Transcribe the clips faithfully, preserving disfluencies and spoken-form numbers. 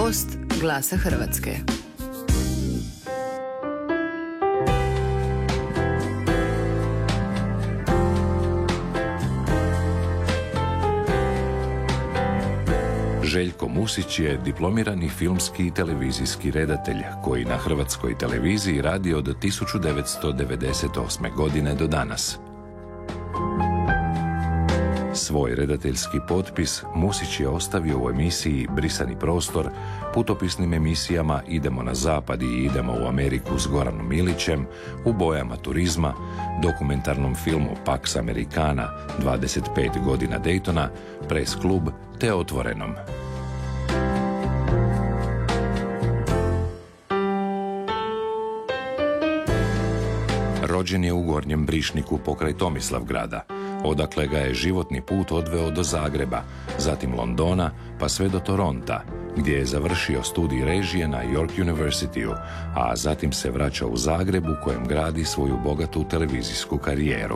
gost Glasa Hrvatske. Željko Musić je diplomirani filmski i televizijski redatelj koji na hrvatskoj televiziji radi od tisuću devetsto devedeset osme. godine do danas. Svoj redateljski potpis Musić je ostavio u emisiji Brisani prostor, putopisnim emisijama Idemo na zapad i Idemo u Ameriku s Goranom Milićem, U bojama turizma, dokumentarnom filmu Pax Americana, dvadeset pet godina Daytona, Press klub te Otvorenom. Rođen je u Gornjem Brišniku pokraj Tomislavgrada, odakle ga je životni put odveo do Zagreba, zatim Londona, pa sve do Toronta, gdje je završio studij režije na York Universityu, a zatim se vraća u Zagreb u kojem gradi svoju bogatu televizijsku karijeru.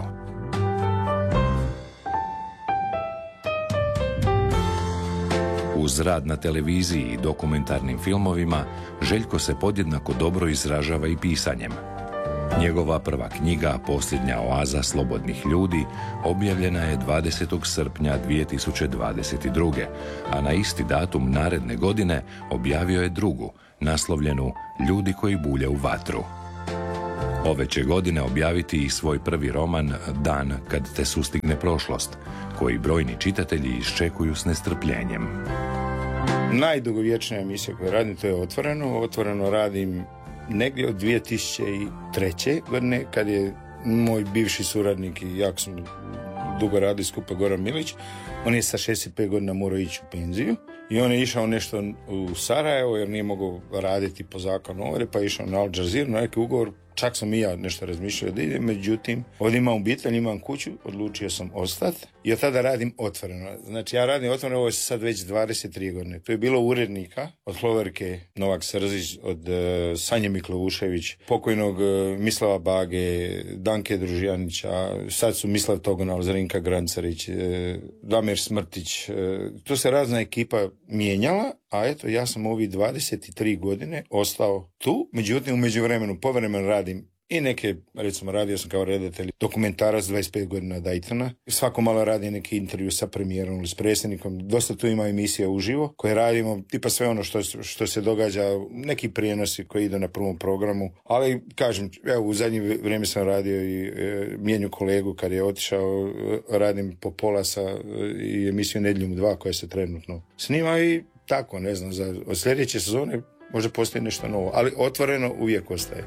Uz rad na televiziji i dokumentarnim filmovima, Željko se podjednako dobro izražava i pisanjem. Njegova prva knjiga, Posljednja oaza slobodnih ljudi, objavljena je dvadesetog srpnja dvije tisuće dvadeset druge. a na isti datum naredne godine objavio je drugu, naslovljenu Ljudi koji bulje u vatru. Ove će godine objaviti i svoj prvi roman Dan kad te sustigne prošlost, koji brojni čitatelji iščekuju s nestrpljenjem. Najdugovječnija emisija koju radim, to je Otvoreno. Otvoreno radim negdje od dvije tisuće treće. godine, kad je moj bivši suradnik i jako smo dugo radili skupa, Goran Milić, on je sa šezdeset pet godina morao ići u penziju i on je išao nešto u Sarajevo jer nije mogao raditi po zakonu ovdje, pa je išao na Al Jazeera, na neki ugovor. Čak sam i ja nešto razmišljao da idem, međutim, ovdje imam obitelj, imam kuću, odlučio sam ostati i od tada radim Otvoreno. Znači, ja radim Otvoreno, ovo je sad već dvadeset tri godine. To je bilo urednika od Hloverke Novak Srzić, od uh, Sanje Miklovušević, pokojnog uh, Mislava Bage, Danke Družjanića, sad su Mislav Togonal, Zrinka Grancarić, uh, Damir Smrtić. Uh, to se razna ekipa mijenjala, a eto, ja sam ovih dvadeset tri godine ostao tu. Međutim, u međuvremenu povremeno radim i neke, recimo radio sam kao redatelj dokumentarac dvadeset pet godina Daytona. Svako malo radi neki intervju sa premijerom ili s predsjednikom. Dosta tu ima emisija uživo koje radimo, tipa sve ono što, što se događa, neki prijenosi koji idu na prvom programu. Ali, kažem, evo, u zadnje vrijeme sam radio i e, mijenju kolegu kad je otišao, e, radim po pola sa e, i emisiju Nedjeljom dva koja se trenutno snima i tako, ne znam, za, od sljedeće sezone može postoji nešto novo, ali Otvoreno uvijek ostaje.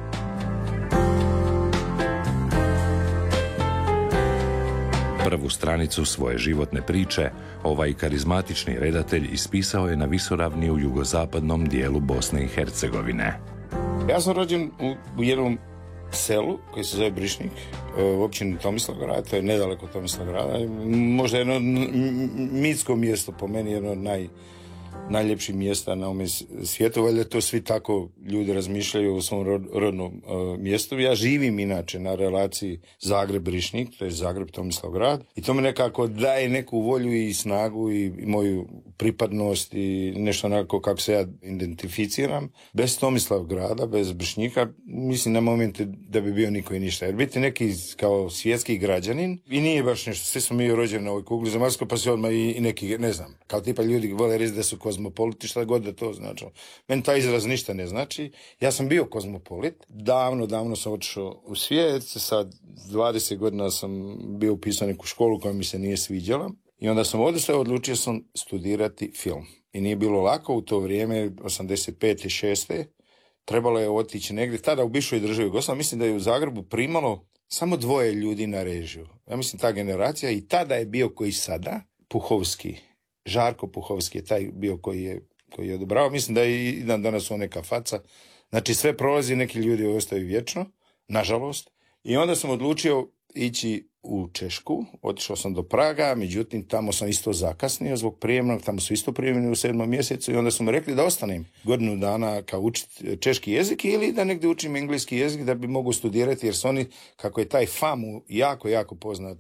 Prvu stranicu svoje životne priče ovaj karizmatični redatelj ispisao je na visoravni u jugozapadnom dijelu Bosne i Hercegovine. Ja sam rođen u, u jednom selu koji se zove Brišnik, u općini Tomislavgrad, to je nedaleko Tomislavgrada, možda jedno mitsko mjesto, po meni jedno od naj, najljepših mjesta na ovom svijetu, valjda to svi tako ljudi razmišljaju o svom rod, rodnom uh, mjestu. Ja živim inače na relaciji Zagreb-Brišnik, to je Zagreb-Tomislavgrad, i to mi nekako daje neku volju i snagu i, i moju pripadnost i nešto onako kako se ja identificiram. Bez Tomislavgrada, bez Brišnika, mislim na momente da bi bio niko i ništa. Jer biti neki kao svjetski građanin i nije baš nešto, svi smo mi rođeni na ovoj kugli zemaljskoj, pa se odmah i, i neki, ne znam, kao tipa ljudi vole reći da su kozmopoliti, šta god da to znači. Meni taj izraz ništa ne znači. Ja sam bio kozmopolit. Davno, davno sam otišao u svijet. Sad dvadeset godina sam bio upisao neku školu koja mi se nije sviđala. I onda sam odustao, odlučio sam studirati film. I nije bilo lako u to vrijeme, osamdeset pete šeste Trebalo je otići negdje. Tada u bivšoj državi Jugoslaviji, mislim da je u Zagrebu primalo samo dvoje ljudi na režiju. Ja mislim ta generacija i tada je bio koji sada, Puhovski. Žarko Puhovski je taj bio koji je, koji je odobrao. Mislim da je i dan danas on neka faca. Znači sve prolazi, neki ljudi ostaju vječno, nažalost. I onda sam odlučio ići u Češku, otišao sam do Praga, međutim tamo sam isto zakasnio zbog prijemnog, tamo su isto prijemni u sedmom mjesecu i onda su mi rekli da ostanem godinu dana kao učiti češki jezik ili da negdje učim engleski jezik da bi mogu studirati, jer su oni, kako je taj F A M U jako, jako poznata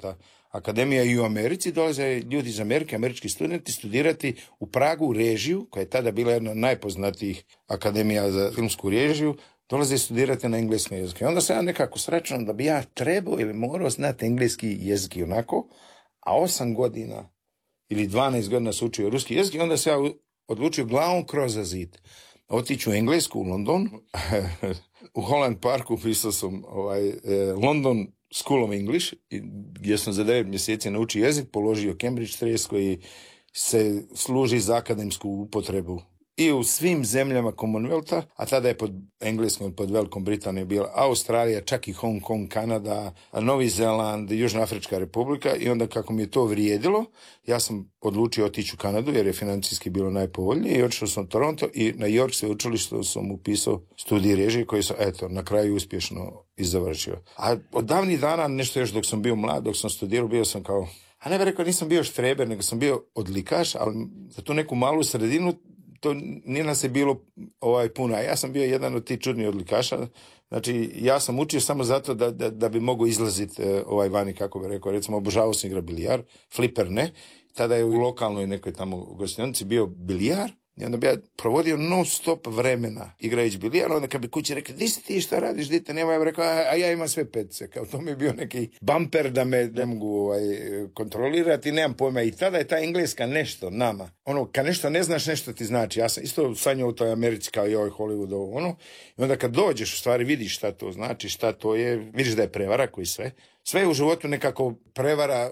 akademija i u Americi, dolaze ljudi iz Amerike, američki studenti, studirati u Pragu režiju, koja je tada bila jedna od najpoznatijih akademija za filmsku režiju, dolaze studirati na engleskom jeziku. I onda sam ja nekako sračunao da bi ja trebao ili morao znati engleski jezik i onako, a osam godina ili dvanaest godina se učio ruski jezik i onda se ja odlučio glavom kroz zid. Otići u Englesku, u London, u Holland Parku pisao sam ovaj, eh, London School of English, gdje sam za devet mjeseci naučio jezik, položio Cambridge test koji se služi za akademsku upotrebu i u svim zemljama Commonwealtha, a tada je pod Engleskom, pod Velikom Britanijom bila Australija, čak i Hong Kong, Kanada, Novi Zeland, Južna Afrička Republika i onda kako mi je to vrijedilo, ja sam odlučio otići u Kanadu jer je financijski bilo najpovoljnije i otišao sam u Toronto i na York sveučilištu sam upisao studij režije koji sam, eto, na kraju uspješno i završio. A od davnih dana, nešto još dok sam bio mlad, dok sam studirao, bio sam kao, a ne bih rekao nisam bio štreber, nego sam bio odlikaš, ali za tu neku malu sredinu to nije nas je bilo ovaj puno, a ja sam bio jedan od tih čudnih odlikaša, znači ja sam učio samo zato da, da, da bi mogao izlaziti eh, ovaj vani, kako bi rekao, recimo obožavao sam igra bilijar, fliper ne, tada je u lokalnoj nekoj tamo gostinici bio bilijar i onda bi ja provodio non stop vremena igrajući bilijar, onda kad bi kući rekao, di si ti, šta radiš, dite, nema, ja bi rekao, a, a ja imam sve petice, kao to mi je bio neki bumper da me ne mogu ovaj, kontrolirati, nemam pojma i tada je ta engleska nešto nama, ono, kad nešto ne znaš, nešto ti znači, ja sam isto sanjao u toj Americi kao i ovaj Hollywood, ovo, ono, i onda kad dođeš, u stvari vidiš šta to znači, šta to je, vidiš da je prevara koji sve, sve je u životu nekako prevara